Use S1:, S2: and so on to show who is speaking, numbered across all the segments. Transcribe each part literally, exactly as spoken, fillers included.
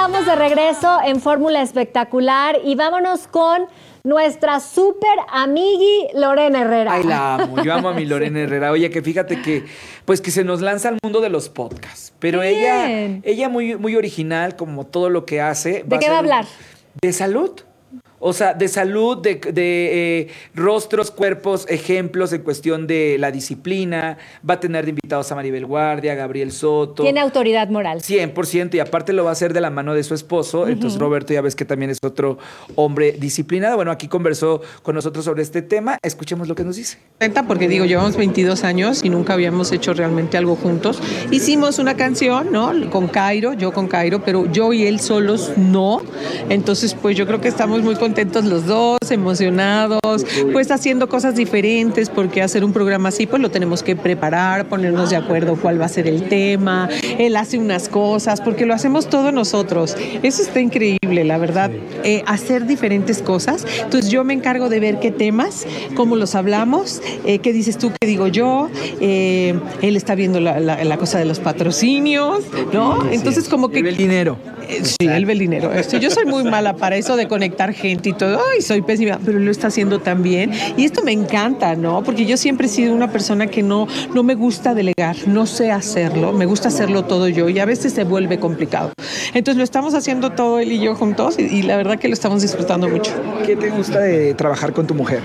S1: estamos de regreso en Fórmula Espectacular y vámonos con nuestra súper amigui Lorena Herrera.
S2: Ay, la amo, yo amo a mi Lorena Herrera. Oye, que fíjate que, pues que se nos lanza al mundo de los podcasts, pero
S1: Bien.
S2: ella, ella muy, muy original, como todo lo que hace.
S1: ¿De qué va a hablar?
S2: De salud. O sea, de salud, de, de eh, rostros, cuerpos, ejemplos en cuestión de la disciplina. Va a tener de invitados a Maribel Guardia, a Gabriel Soto.
S1: Tiene autoridad moral.
S2: cien por ciento, y aparte lo va a hacer de la mano de su esposo. Uh-huh. Entonces Roberto ya ves que también es otro hombre disciplinado. Bueno, aquí conversó con nosotros sobre este tema. Escuchemos lo que nos dice.
S3: Porque digo, llevamos veintidós años y nunca habíamos hecho realmente algo juntos. Hicimos una canción, ¿no? Con Cairo, yo con Cairo, pero yo y él solos no. Entonces, pues yo creo que estamos muy contentos los dos, emocionados, pues haciendo cosas diferentes, porque hacer un programa así, pues lo tenemos que preparar, ponernos de acuerdo cuál va a ser el tema. Él hace unas cosas, porque lo hacemos todos nosotros. Eso está increíble, la verdad. Eh, hacer diferentes cosas. Entonces yo me encargo de ver qué temas, cómo los hablamos, eh, qué dices tú, qué digo yo. Eh, él está viendo la, la, la cosa de los patrocinios, ¿no? Entonces como que...
S2: Él ve el dinero.
S3: Eh, sí, él ve el dinero. Esto, yo soy muy mala para eso de conectar gente y todo. Ay, soy pésima, pero él lo está haciendo tan bien. Y esto me encanta, ¿no? Porque yo siempre he sido una persona que no, no me gusta delegar, no sé hacerlo, me gusta hacerlo todo yo y a veces se vuelve complicado. Entonces lo estamos haciendo todo él y yo juntos y, y la verdad que lo estamos disfrutando mucho.
S2: ¿Qué te gusta de trabajar con tu mujer?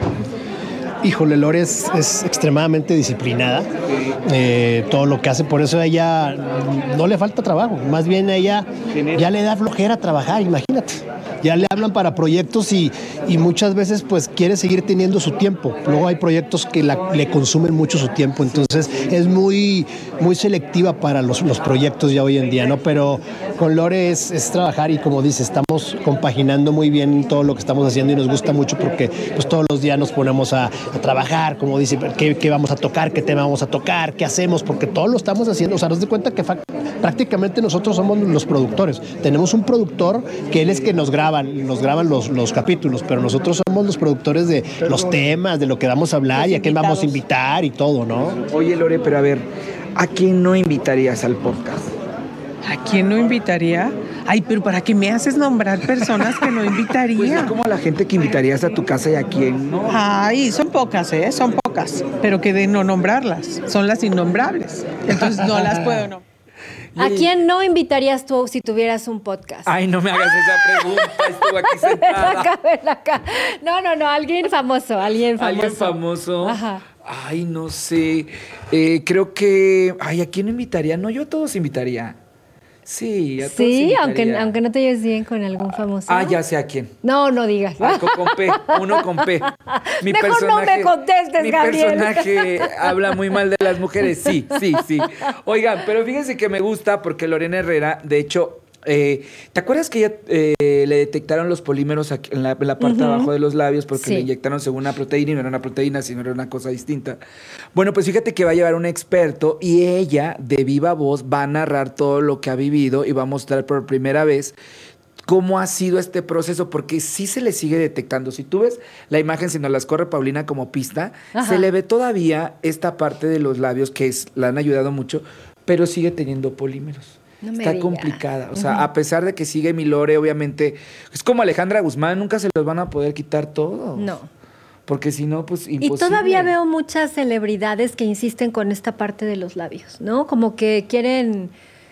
S4: Híjole, Lore es, es extremadamente disciplinada, eh, todo lo que hace, por eso a ella no le falta trabajo, más bien a ella ya le da flojera trabajar, imagínate, ya le hablan para proyectos y, y muchas veces pues quiere seguir teniendo su tiempo, luego hay proyectos que la, le consumen mucho su tiempo, entonces es muy, muy selectiva para los, los proyectos ya hoy en día, ¿no? Pero con Lore es, es trabajar y como dice, estamos compaginando muy bien todo lo que estamos haciendo y nos gusta mucho porque pues todos los días nos ponemos a a trabajar, como dice, ¿qué, qué vamos a tocar, qué tema vamos a tocar, qué hacemos, porque todo lo estamos haciendo, o sea, nos de cuenta que fa- prácticamente nosotros somos los productores, tenemos un productor que él es que nos graban, nos graban los, los capítulos, pero nosotros somos los productores de los temas, de lo que vamos a hablar y a quién vamos a invitar y todo, ¿no?
S2: Oye, Lore, pero a ver, ¿a quién no invitarías al podcast?
S3: ¿A quién no invitaría? Ay, pero ¿para qué me haces nombrar personas que no invitaría?
S2: Pues es como a la gente que invitarías a tu casa y a quién no.
S3: Ay, son pocas, ¿eh? Son pocas. Pero que de no nombrarlas. Son las innombrables. Entonces no las puedo nombrar.
S1: ¿A quién no invitarías tú si tuvieras un podcast?
S2: Ay, no me hagas esa pregunta, estuvo aquí sentada.
S1: Ven acá, ven acá. No, no, no, alguien famoso, alguien famoso.
S2: ¿Alguien famoso?
S1: Ajá.
S2: Ay, no sé. Eh, creo que... Ay, ¿a quién no invitaría? No, yo a todos invitaría. Sí, a todos
S1: Sí,
S2: invitaría.
S1: aunque, aunque no te lleves bien con algún famoso.
S2: Ah, ya sé a quién.
S1: No, no digas.
S2: Algo con P, uno con P. Mi
S1: Mejor no me contestes,
S2: mi
S1: Gabriel.
S2: Mi personaje habla muy mal de las mujeres, sí, sí, sí. Oigan, pero fíjense que me gusta porque Lorena Herrera, de hecho, eh, ¿te acuerdas que ella eh, le detectaron los polímeros aquí en, la, en la parte uh-huh. de abajo de los labios porque sí. le inyectaron según una proteína y no era una proteína, sino era una cosa distinta? Bueno, pues fíjate que va a llevar un experto y ella, de viva voz, va a narrar todo lo que ha vivido y va a mostrar por primera vez cómo ha sido este proceso, porque sí se le sigue detectando. Si tú ves la imagen, si nos las corre Paulina como pista, ajá. se le ve todavía esta parte de los labios que es, la han ayudado mucho, pero sigue teniendo polímeros.
S1: No me
S2: Está
S1: diga.
S2: complicada. O sea, uh-huh. a pesar de que sigue mi Lore, obviamente, es como Alejandra Guzmán, nunca se los van a poder quitar todos.
S1: No.
S2: Porque si no, pues imposible.
S1: Y todavía veo muchas celebridades que insisten con esta parte de los labios, ¿no? Como que quieren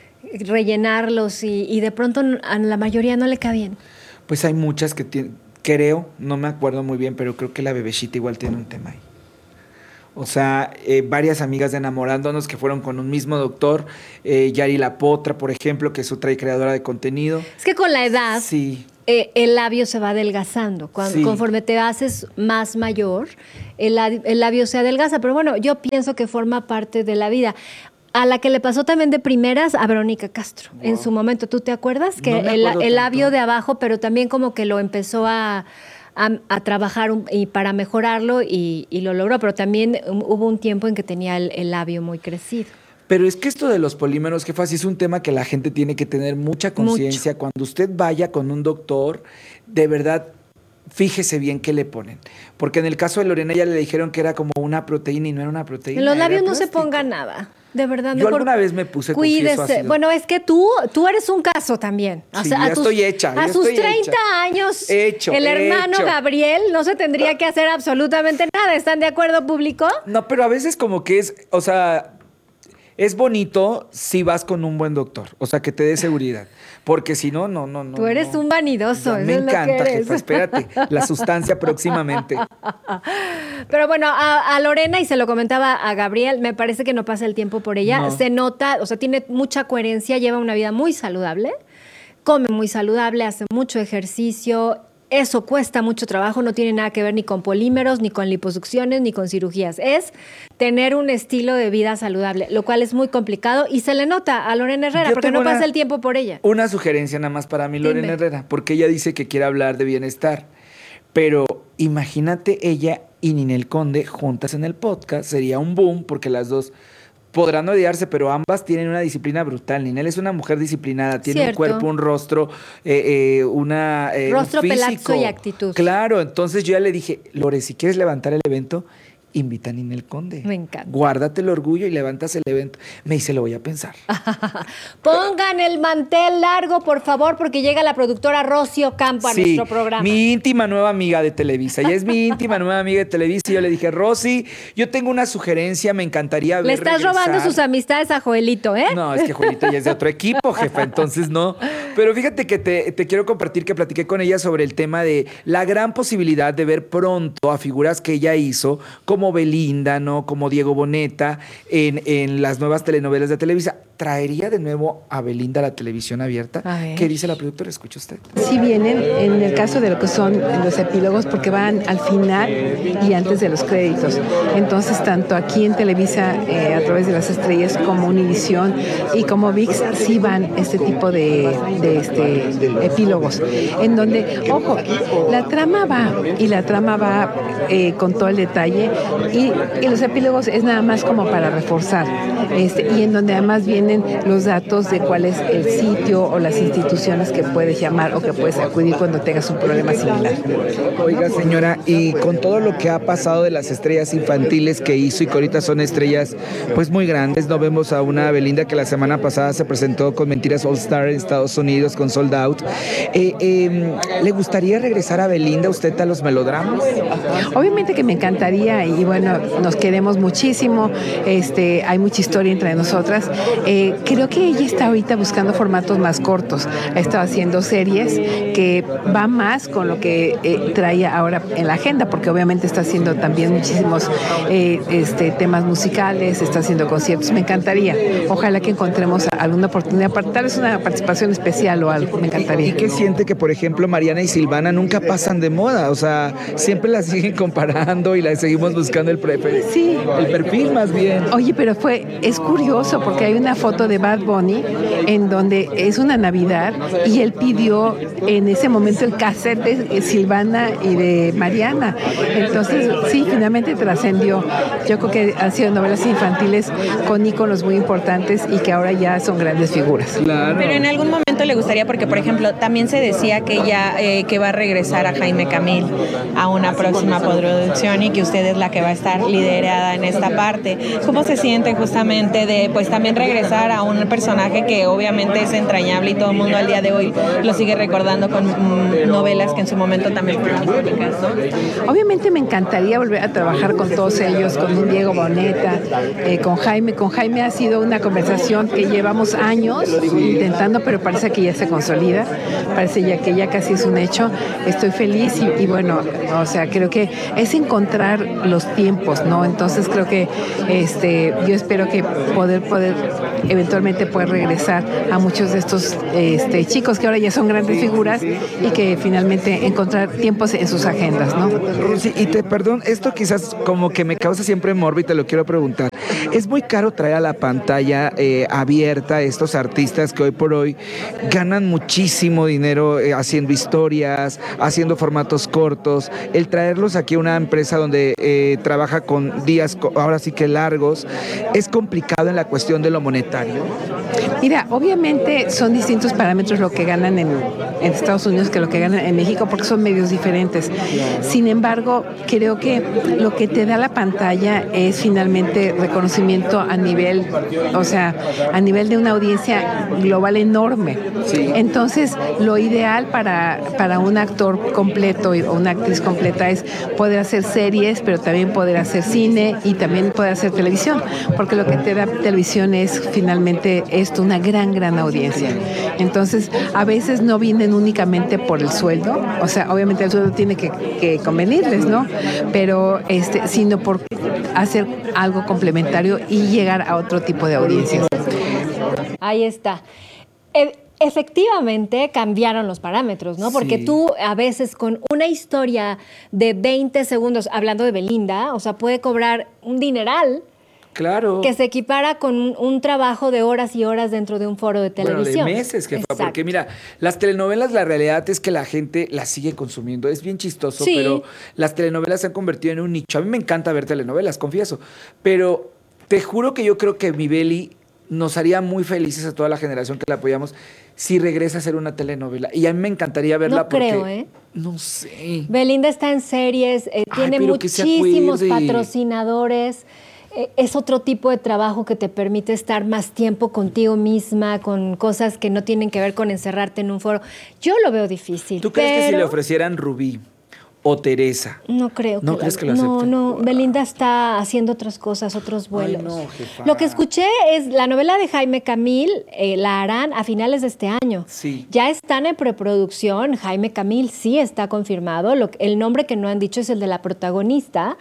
S1: rellenarlos y, y de pronto a la mayoría no le cae bien.
S2: Pues hay muchas que tienen, creo, no me acuerdo muy bien, pero creo que la Bebeshita igual tiene un tema ahí. O sea, eh, varias amigas de Enamorándonos que fueron con un mismo doctor, eh, Yari La Potra, por ejemplo, que es otra creadora de contenido.
S1: Es que con la edad,
S2: sí.
S1: eh, el labio se va adelgazando. Cuando, sí. Conforme te haces más mayor, el, el labio se adelgaza. Pero bueno, yo pienso que forma parte de la vida. A la que le pasó también de primeras a Verónica Castro, wow. en su momento. ¿Tú te acuerdas? Que
S2: no
S1: el, el labio de abajo, pero también como que lo empezó a... A, a trabajar un, y para mejorarlo y, y lo logró, pero también um, hubo un tiempo en que tenía el, el labio muy crecido.
S2: Pero es que esto de los polímeros, jefa, sí es un tema que la gente tiene que tener mucha conciencia. Cuando usted vaya con un doctor, de verdad, fíjese bien qué le ponen. Porque en el caso de Lorena ya le dijeron que era como una proteína y no era una proteína.
S1: En los labios no
S2: plástico.
S1: se ponga nada. De verdad,
S2: yo alguna vez me puse
S1: cuídese. Bueno, es que tú, tú eres un caso también. O
S2: sí,
S1: sea,
S2: ya
S1: a tus,
S2: estoy hecha.
S1: A sus treinta
S2: hecha.
S1: años,
S2: hecho,
S1: el hermano
S2: hecho.
S1: Gabriel no se tendría que hacer absolutamente nada. ¿Están de acuerdo, público?
S2: No, pero a veces como que es, o sea, es bonito si vas con un buen doctor. O sea, que te dé seguridad. Porque si no, no, no, no.
S1: Tú eres
S2: no.
S1: un vanidoso.
S2: Me encanta, jefa. Espérate, la sustancia próximamente.
S1: Pero bueno, a, a Lorena, y se lo comentaba a Gabriel, me parece que no pasa el tiempo por ella.
S2: No.
S1: Se nota, o sea, tiene mucha coherencia, lleva una vida muy saludable, come muy saludable, hace mucho ejercicio. Eso cuesta mucho trabajo, no tiene nada que ver ni con polímeros, ni con liposucciones, ni con cirugías. Es tener un estilo de vida saludable, lo cual es muy complicado y se le nota a Lorena Herrera,
S2: Yo
S1: porque no
S2: tengo
S1: pasa
S2: una-
S1: el tiempo por ella.
S2: Una sugerencia nada más para mí, Lorena
S1: Dime.
S2: Herrera, porque ella dice que quiere hablar de bienestar. Pero imagínate ella y Ninel Conde juntas en el podcast, sería un boom, porque las dos podrán odiarse, pero ambas tienen una disciplina brutal. Ninel es una mujer disciplinada, tiene
S1: Cierto.
S2: un cuerpo, un rostro, eh, eh, una, eh,
S1: Rostro,
S2: un físico.
S1: pelazo y actitud.
S2: Claro, entonces yo ya le dije, Lore, si quieres levantar el evento, invita a Ninel Conde.
S1: Me encanta.
S2: Guárdate el orgullo y levantas el evento. Me dice, lo voy a pensar.
S1: Pongan el mantel largo, por favor, porque llega la productora Rocío Campo a
S2: Sí,
S1: nuestro programa.
S2: mi íntima nueva amiga de Televisa. Ella es mi íntima nueva amiga de Televisa. Y yo le dije, Rosy, yo tengo una sugerencia, me encantaría ver
S1: Le estás
S2: regresar".
S1: robando sus amistades a Joelito, ¿eh?
S2: No, es que Juanita ya es de otro equipo, jefa, entonces no. Pero fíjate que te, te quiero compartir que platiqué con ella sobre el tema de la gran posibilidad de ver pronto a figuras que ella hizo, como Belinda, ¿no? Como Diego Boneta, en, en las nuevas telenovelas de Televisa. ¿Traería de nuevo a Belinda a la televisión abierta?
S1: A ver.
S2: ¿Qué dice la productora? Escucha usted.
S3: Sí vienen en el caso de lo que son los epílogos porque van al final y antes de los créditos. Entonces, tanto aquí en Televisa, eh, a través de las estrellas, como Univisión y como ViX, sí van este tipo de, de, este, epílogos. En donde, ojo, la trama va y la trama va eh, con todo el detalle y, y los epílogos es nada más como para reforzar. Este, y en donde además vienen los datos de cuál es el sitio o las instituciones que puedes llamar o que puedes acudir cuando tengas un problema similar.
S2: Oiga, señora, y con todo lo que ha pasado de las estrellas infantiles que hizo y que ahorita son estrellas pues muy grandes, no vemos a una Belinda que la semana pasada se presentó con Mentiras All Star en Estados Unidos con Sold Out. Eh, eh, ¿Le gustaría regresar a Belinda usted a los melodramas?
S3: Obviamente que me encantaría y bueno, nos queremos muchísimo, este, hay mucha historia entre nosotras. Eh, creo que ella está ahorita buscando formatos más cortos, ha estado haciendo series que va más con lo que eh, trae ahora en la agenda, porque obviamente está haciendo también muchísimos eh, este, temas musicales, está haciendo conciertos, me encantaría, ojalá que encontremos alguna oportunidad, para tal vez una participación especial o algo, me encantaría.
S2: ¿Y qué siente que, por ejemplo, Mariana y Silvana nunca pasan de moda? O sea, siempre las siguen comparando y las seguimos buscando el, pre
S3: Sí.
S2: el perfil más bien.
S3: Oye, pero fue, es curioso porque hay una foto de Bad Bunny en donde es una Navidad y él pidió en ese momento el cassette de Silvana y de Mariana. Entonces, sí, finalmente trascendió. Yo creo que han sido novelas infantiles con íconos muy importantes y que ahora ya son grandes figuras.
S2: Claro.
S5: Pero en algún momento le gustaría, porque por ejemplo, también se decía que ella eh, que va a regresar a Jaime Camil a una próxima producción y que usted es la que va a estar liderada en esta parte. ¿Cómo se siente justamente de pues también regresar a un personaje que obviamente es entrañable y todo el mundo al día de hoy lo sigue recordando con mm, novelas que en su momento también fueron icónicas, ¿no?
S3: Obviamente me encantaría volver a trabajar con todos ellos, con un Diego Boneta, eh, con Jaime. Con Jaime ha sido una conversación que llevamos años intentando, pero parece que ya se consolida, parece ya que ya casi es un hecho. Estoy feliz y, y bueno, o sea, creo que es encontrar los tiempos, ¿no? Entonces creo que este, yo espero que poder, poder eventualmente poder regresar a muchos de estos este, chicos que ahora ya son grandes figuras y que finalmente encontrar tiempos en sus agendas, ¿no?
S2: Sí, y te perdón, esto quizás como que me causa siempre morbo y te lo quiero preguntar. ¿Es muy caro traer a la pantalla eh, abierta a estos artistas que hoy por hoy ganan muchísimo dinero eh, haciendo historias, haciendo formatos cortos. El traerlos aquí a una empresa donde eh, trabaja con días, ahora sí que largos, ¿es complicado en la cuestión de lo monetario?
S3: Mira, obviamente son distintos parámetros lo que ganan en, en Estados Unidos que lo que ganan en México, porque son medios diferentes. Sin embargo, creo que lo que te da la pantalla es finalmente reconocimiento a nivel, o sea, a nivel de una audiencia global enorme.
S2: Sí.
S3: Entonces, lo ideal para, para un actor completo o una actriz completa es poder hacer series, pero también poder hacer cine y también poder hacer televisión, porque lo que te da televisión es finalmente esto, una gran, gran audiencia. Entonces, a veces no vienen únicamente por el sueldo, o sea, obviamente el sueldo tiene que, que convenirles, ¿no? Pero, este, sino por hacer algo complementario y llegar a otro tipo de audiencias.
S1: Ahí está. E- Efectivamente cambiaron los parámetros, ¿no? Porque
S2: Sí.
S1: tú a veces con una historia de veinte segundos, hablando de Belinda, o sea, puede cobrar un dineral
S2: Claro.
S1: que se equipara con un, un trabajo de horas y horas dentro de un foro de televisión.
S2: Bueno, de meses, jefa,
S1: Exacto.
S2: porque mira, las telenovelas, la realidad es que la gente las sigue consumiendo. Es bien chistoso,
S1: Sí.
S2: pero las telenovelas se han convertido en un nicho. A mí me encanta ver telenovelas, confieso, pero te juro que yo creo que mi Beli nos haría muy felices a toda la generación que la apoyamos si regresa a hacer una telenovela. Y a mí me encantaría verla
S1: No
S2: porque...
S1: creo, ¿eh?
S2: No sé.
S1: Belinda está en series, eh,
S2: Ay,
S1: tiene
S2: pero que se
S1: muchísimos
S2: acuerde.
S1: patrocinadores. Eh, es otro tipo de trabajo que te permite estar más tiempo contigo misma, con cosas que no tienen que ver con encerrarte en un foro. Yo lo veo difícil.
S2: ¿Tú crees que si
S1: pero
S2: le ofrecieran Rubí o Teresa?
S1: No creo.
S2: ¿No
S1: que
S2: crees
S1: la-
S2: que lo
S1: No,
S2: acepte?
S1: no. Belinda está haciendo otras cosas, otros vuelos.
S2: no, jefa.
S1: Lo que escuché es la novela de Jaime Camil, eh, la harán a finales de este año.
S2: Sí.
S1: Ya están en preproducción. Jaime Camil sí está confirmado. Lo, el nombre que no han dicho es el de la protagonista.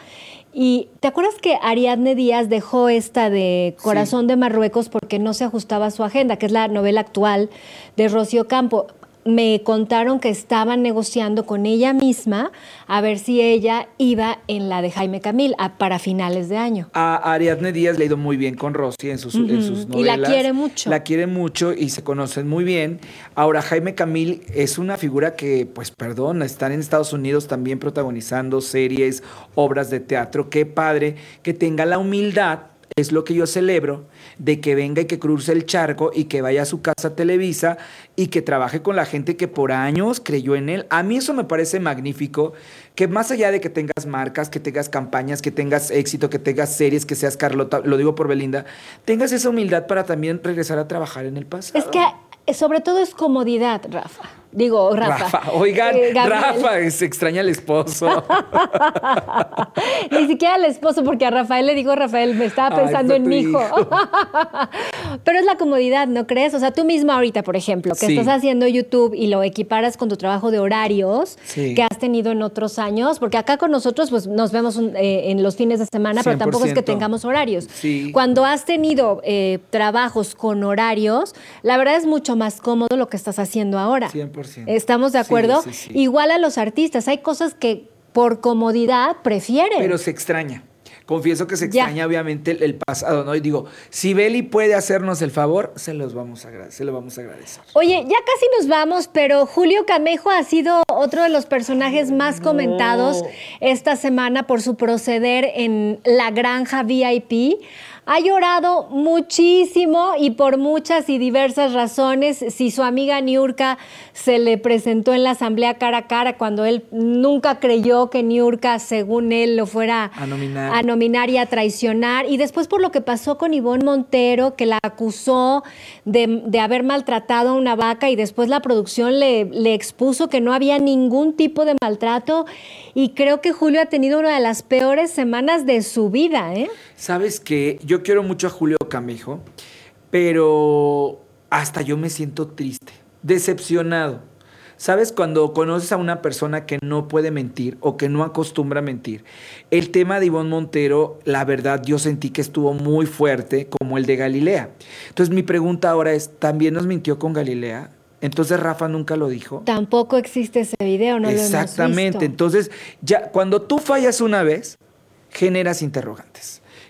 S1: Y ¿te acuerdas que Ariadne Díaz dejó esta de Corazón de Marruecos porque no se ajustaba a su agenda, que es la novela actual de Rocío Campo? Me contaron que estaban negociando con ella misma a ver si ella iba en la de Jaime Camil a- para finales de año.
S2: A Ariadne Díaz le ha ido muy bien con Rosy en sus, en
S1: Ujú.
S2: sus
S1: Y la
S2: novelas.
S1: quiere mucho.
S2: La quiere mucho y se conocen muy bien. Ahora, Jaime Camil es una figura que, pues perdón, están en Estados Unidos también protagonizando series, obras de teatro. Qué padre que tenga la humildad, es lo que yo celebro, de que venga y que cruce el charco y que vaya a su casa Televisa y que trabaje con la gente que por años creyó en él. A mí eso me parece magnífico, que más allá de que tengas marcas, que tengas campañas, que tengas éxito, que tengas series, que seas Carlota, lo digo por Belinda, tengas esa humildad para también regresar a trabajar en el pasado.
S1: Es que eh, sobre todo es comodidad, Rafa. Digo, Rafa.
S2: Rafa, oigan,
S1: Eh, Gabriel.
S2: Rafa, se extraña al esposo.
S1: Ni siquiera al esposo, porque a Rafael le digo, Rafael, me estaba
S2: Ay,
S1: pensando
S2: fue
S1: en
S2: tu
S1: mi hijo.
S2: hijo.
S1: Pero es la comodidad, ¿no crees? O sea, tú misma ahorita, por ejemplo, que
S2: Sí.
S1: estás haciendo YouTube y lo equiparas con tu trabajo de horarios
S2: Sí.
S1: que has tenido en otros años, porque acá con nosotros pues nos vemos un- eh, en los fines de semana, pero tampoco es que
S2: cien por ciento.
S1: tengamos horarios.
S2: Sí.
S1: Cuando has tenido eh, trabajos con horarios, la verdad es mucho más cómodo lo que estás haciendo ahora.
S2: cien por ciento.
S1: ¿Estamos de acuerdo?
S2: Sí, sí, sí.
S1: Igual a los artistas, hay cosas que por comodidad prefieren.
S2: Pero se extraña. Confieso que se
S1: Ya.
S2: extraña obviamente el, el pasado, ¿no? Y digo, si Beli puede hacernos el favor, se los vamos a agra- se lo vamos a agradecer.
S1: Oye, ya casi nos vamos, pero Julio Camejo ha sido otro de los personajes más comentados esta semana por su proceder en La Granja V I P. Ha llorado muchísimo y por muchas y diversas razones. Si su amiga Niurka se le presentó en la asamblea cara a cara cuando él nunca creyó que Niurka, según él, lo fuera
S2: A nominar.
S1: a nominar y a traicionar. Y después por lo que pasó con Ivonne Montero, que la acusó de, de haber maltratado a una vaca y después la producción le, le expuso que no había ningún tipo de maltrato. Y creo que Julio ha tenido una de las peores semanas de su vida, ¿eh?
S2: ¿Sabes qué? Yo quiero mucho a Julio Camejo, pero hasta yo me siento triste, decepcionado. ¿Sabes? Cuando conoces a una persona que no puede mentir o que no acostumbra a mentir. El tema de Ivonne Montero, la verdad, yo sentí que estuvo muy fuerte, como el de Galilea. Entonces, mi pregunta ahora es, ¿también nos mintió con Galilea? Entonces, Rafa nunca lo dijo.
S1: Tampoco existe ese video, no
S2: Exactamente.
S1: lo hemos visto.
S2: Entonces, ya cuando tú fallas una vez, generas interrogantes.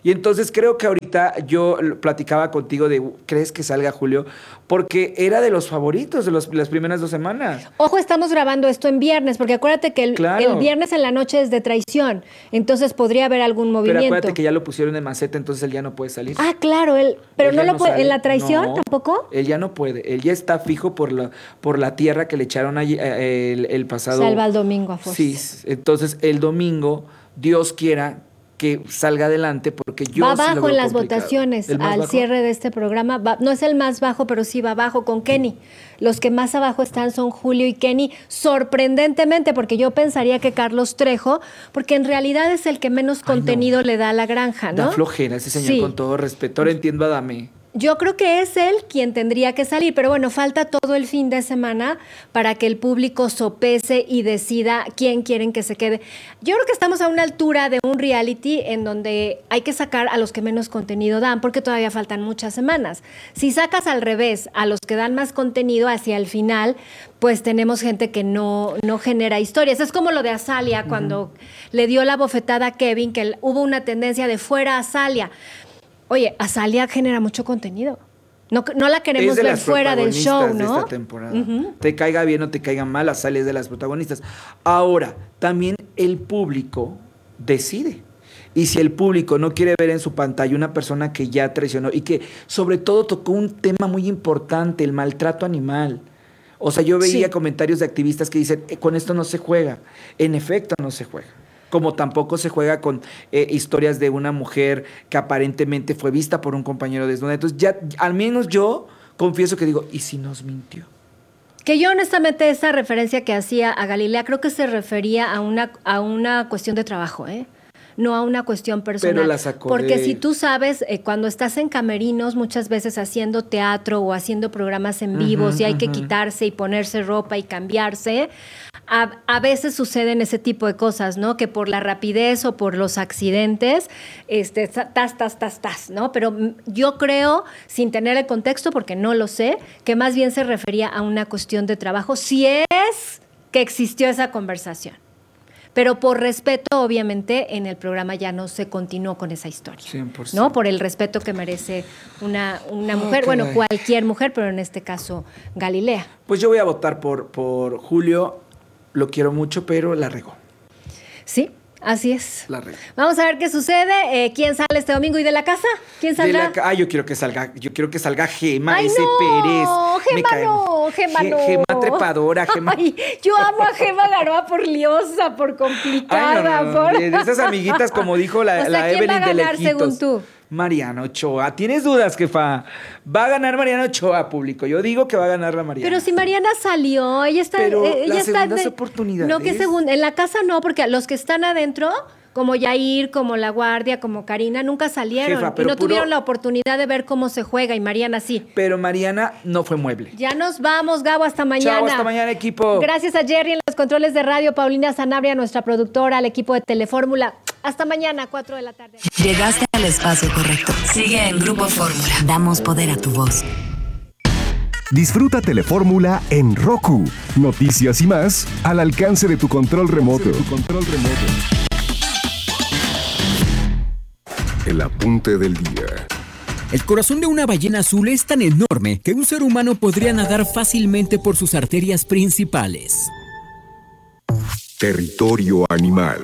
S2: Y entonces creo que ahorita yo platicaba contigo de, ¿crees que salga Julio? Porque era de los favoritos de los, las primeras dos semanas.
S1: Ojo, estamos grabando esto en viernes, porque acuérdate que el,
S2: Claro.
S1: el viernes en la noche es de traición, entonces podría haber algún
S2: Pero
S1: movimiento.
S2: acuérdate que ya lo pusieron en maceta, entonces él ya no puede salir.
S1: Ah, claro, él, pero
S2: Él
S1: no
S2: ya
S1: lo
S2: no
S1: puede,
S2: sale.
S1: ¿en la traición
S2: No,
S1: tampoco?
S2: Él ya no puede. Él ya está fijo por la, por la tierra que le echaron allí, eh, el, el pasado.
S1: Salva el domingo a Fox.
S2: Sí, entonces el domingo, Dios quiera que salga adelante, porque yo
S1: va
S2: sí lo
S1: bajo
S2: veo
S1: en las
S2: complicado.
S1: votaciones
S2: ¿El más
S1: al
S2: bajo?
S1: cierre de este programa. Va- no es el más bajo, pero sí va bajo con Kenny. Los que más abajo están son Julio y Kenny, sorprendentemente, porque yo pensaría que Carlos Trejo, porque en realidad es el que menos
S2: Ay,
S1: contenido
S2: no.
S1: le da a la granja, ¿no?
S2: Da flojera ese señor,
S1: Sí.
S2: con todo respeto. Ahora entiendo a Dame.
S1: Yo creo que es él quien tendría que salir, pero bueno, falta todo el fin de semana para que el público sopese y decida quién quieren que se quede. Yo creo que estamos a una altura de un reality en donde hay que sacar a los que menos contenido dan, porque todavía faltan muchas semanas. Si sacas al revés a los que dan más contenido hacia el final, pues tenemos gente que no, no genera historias. Es como lo de Azalia, cuando le dio la bofetada a Kevin, que el- hubo una tendencia de fuera Azalia. Oye, Azalia genera mucho contenido. No, no la queremos
S2: Es de
S1: ver
S2: las
S1: fuera del show,
S2: protagonistas
S1: ¿no?
S2: de esta temporada. Te caiga bien o te caiga mal, Azalia es de las protagonistas. Ahora, también el público decide. Y si el público no quiere ver en su pantalla una persona que ya traicionó y que sobre todo tocó un tema muy importante, el maltrato animal. O sea, yo veía
S1: Sí.
S2: comentarios de activistas que dicen, "Eh, con esto no se juega". En efecto, no se juega. Como tampoco se juega con eh, historias de una mujer que aparentemente fue vista por un compañero desnuda. Entonces, ya, al menos yo confieso que digo, ¿y si nos mintió?
S1: Que yo honestamente esa referencia que hacía a Galilea creo que se refería a una, a una cuestión de trabajo, ¿eh? No a una cuestión personal.
S2: Pero la sacó
S1: Porque
S2: de-
S1: si tú sabes, eh, cuando estás en camerinos, muchas veces haciendo teatro o haciendo programas en vivo,
S2: Ujú,
S1: si hay que
S2: ujú.
S1: quitarse y ponerse ropa y cambiarse, a, a veces suceden ese tipo de cosas, ¿no? Que por la rapidez o por los accidentes, este, tas, tas, tas, tas, ¿no? Pero mm, yo creo, sin tener el contexto, porque no lo sé, que más bien se refería a una cuestión de trabajo, si es que existió esa conversación. Pero por respeto, obviamente, en el programa ya no se continuó con esa historia.
S2: cien por ciento.
S1: ¿No? Por el respeto que merece una, una
S2: Oh,
S1: mujer, bueno,
S2: caray.
S1: cualquier mujer, pero en este caso Galilea.
S2: Pues yo voy a votar por, por Julio. Lo quiero mucho, pero la regó.
S1: Sí, así es.
S2: La regó.
S1: Vamos a ver qué sucede. Eh, ¿Quién sale este domingo? ¿Y de la casa? ¿Quién
S2: De
S1: saldrá?
S2: la ca- ah, yo quiero que salga, yo quiero que salga Gema,
S1: Ay,
S2: ese
S1: no,
S2: Pérez. Me
S1: Gema
S2: cae-
S1: no, Gema
S2: Ge-
S1: no.
S2: Gema trepadora, Gema.
S1: Ay, yo amo a Gema Garoa por liosa, por complicada,
S2: Ay, no, no, no,
S1: por...
S2: de, de esas amiguitas, como dijo la,
S1: O sea,
S2: la
S1: ¿quién va a
S2: Evelyn de
S1: ganar,
S2: lejitos.
S1: según tú?
S2: Mariana Ochoa. ¿Tienes dudas, jefa? Va a ganar Mariana Ochoa, público. Yo digo que va a ganar la Mariana.
S1: Pero si Mariana salió, ella está...
S2: Pero
S1: eh, ella
S2: las
S1: está
S2: segundas
S1: de-
S2: oportunidades.
S1: No, que segunda. En la casa no, porque los que están adentro, como Yair, como La Guardia, como Karina, nunca salieron.
S2: Jefa,
S1: y
S2: pero
S1: no
S2: puro-
S1: tuvieron la oportunidad de ver cómo se juega, y Mariana sí.
S2: Pero Mariana no fue mueble.
S1: Ya nos vamos, Gabo, hasta mañana.
S2: Chao, hasta mañana, equipo.
S1: Gracias a Jerry en los controles de radio, Paulina Sanabria, nuestra productora, al equipo de Telefórmula. Hasta mañana, cuatro de la tarde.
S6: Llegaste al espacio correcto. Sigue en Grupo Fórmula. Damos poder a tu voz.
S7: Disfruta Telefórmula en Roku. Noticias y más al alcance de tu control remoto. El apunte del día.
S8: El corazón de una ballena azul es tan enorme que un ser humano podría nadar fácilmente por sus arterias principales.
S7: Territorio animal.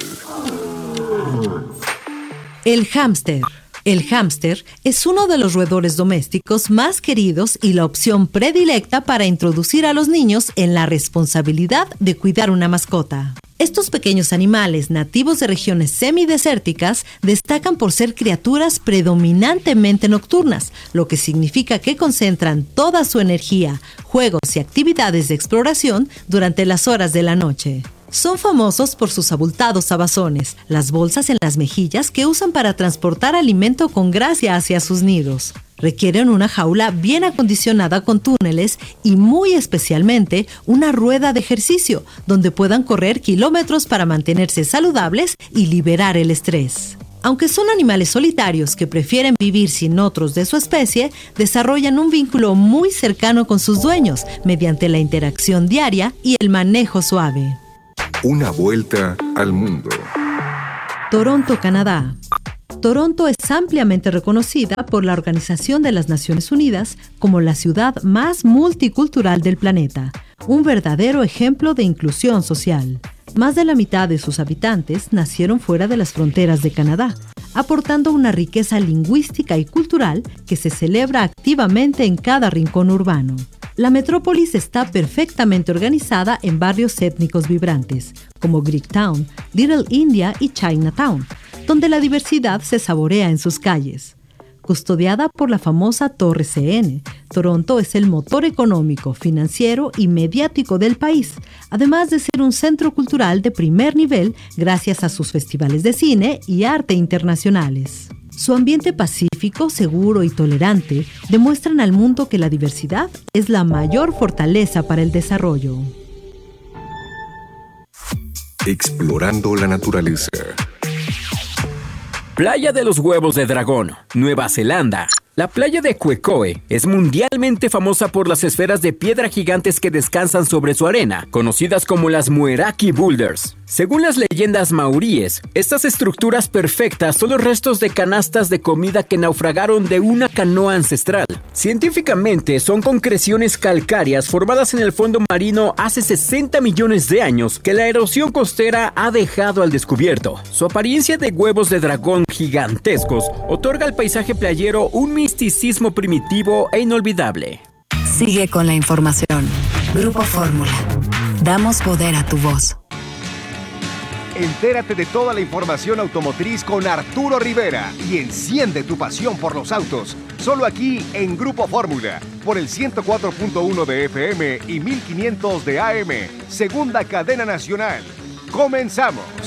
S9: El hámster. El hámster es uno de los roedores domésticos más queridos y la opción predilecta para introducir a los niños en la responsabilidad de cuidar una mascota. Estos pequeños animales nativos de regiones semidesérticas destacan por ser criaturas predominantemente nocturnas, lo que significa que concentran toda su energía, juegos y actividades de exploración durante las horas de la noche. Son famosos por sus abultados abazones, las bolsas en las mejillas que usan para transportar alimento con gracia hacia sus nidos. Requieren una jaula bien acondicionada con túneles y muy especialmente una rueda de ejercicio donde puedan correr kilómetros para mantenerse saludables y liberar el estrés. Aunque son animales solitarios que prefieren vivir sin otros de su especie, desarrollan un vínculo muy cercano con sus dueños mediante la interacción diaria y el manejo suave.
S7: Una vuelta al mundo.
S9: Toronto, Canadá. Toronto es ampliamente reconocida por la Organización de las Naciones Unidas como la ciudad más multicultural del planeta, un verdadero ejemplo de inclusión social. Más de la mitad de sus habitantes nacieron fuera de las fronteras de Canadá, aportando una riqueza lingüística y cultural que se celebra activamente en cada rincón urbano. La metrópolis está perfectamente organizada en barrios étnicos vibrantes, como Greektown, Little India y Chinatown, donde la diversidad se saborea en sus calles. Custodiada por la famosa Torre C N, Toronto es el motor económico, financiero y mediático del país, además de ser un centro cultural de primer nivel gracias a sus festivales de cine y arte internacionales. Su ambiente pacífico, seguro y tolerante demuestran al mundo que la diversidad es la mayor fortaleza para el desarrollo.
S7: Explorando la naturaleza.
S8: Playa de los Huevos de Dragón, Nueva Zelanda. La playa de Quecoe es mundialmente famosa por las esferas de piedra gigantes que descansan sobre su arena, conocidas como las Mueraki Boulders. Según las leyendas maoríes, estas estructuras perfectas son los restos de canastas de comida que naufragaron de una canoa ancestral. Científicamente, son concreciones calcáreas formadas en el fondo marino hace sesenta millones de años que la erosión costera ha dejado al descubierto. Su apariencia de huevos de dragón gigantescos otorga al paisaje playero un misticismo primitivo e inolvidable.
S6: Sigue con la información. Grupo Fórmula. Damos poder a tu voz.
S10: Entérate de toda la información automotriz con Arturo Rivera y enciende tu pasión por los autos. Solo aquí en Grupo Fórmula, por el ciento cuatro punto uno de F M y mil quinientos de A M, segunda cadena nacional. ¡Comenzamos!